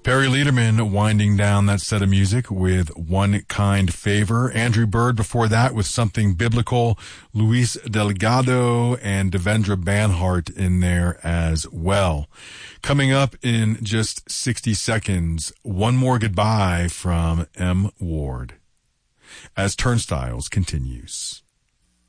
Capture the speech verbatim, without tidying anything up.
Perry Lederman winding down that set of music with One Kind Favor. Andrew Bird before that with Something Biblical. Luis Delgado and Devendra Banhart in there as well. Coming up in just sixty seconds, One More Goodbye from M. Ward as Turnstiles continues.